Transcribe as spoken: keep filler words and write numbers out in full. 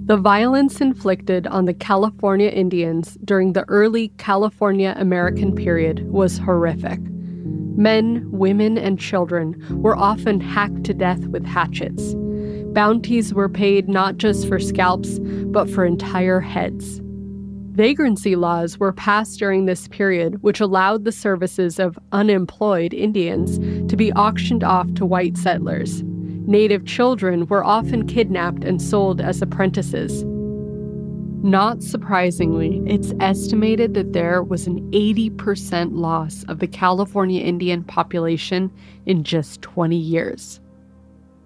The violence inflicted on the California Indians during the early California American period was horrific. Men, women, and children were often hacked to death with hatchets. Bounties were paid not just for scalps, but for entire heads. Vagrancy laws were passed during this period, which allowed the services of unemployed Indians to be auctioned off to white settlers. Native children were often kidnapped and sold as apprentices. Not surprisingly, it's estimated that there was an eighty percent loss of the California Indian population in just twenty years.